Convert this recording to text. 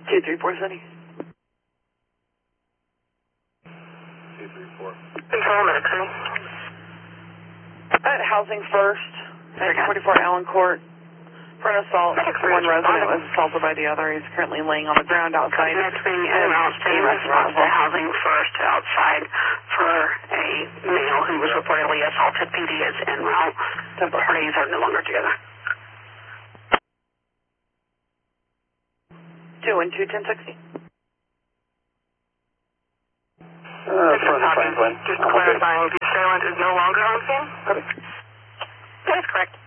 234 City. 234. Control, Medic City. At Housing First, at 44 Allen Court. For an assault, one resident was assaulted by the other. He's currently laying on the ground outside. Next being en route, staying response to Housing First outside for a male who was reportedly assaulted. PD is en route. The parties are no longer together. 212 1060. Just clarifying, the assailant is no longer on scene? Okay. That is correct.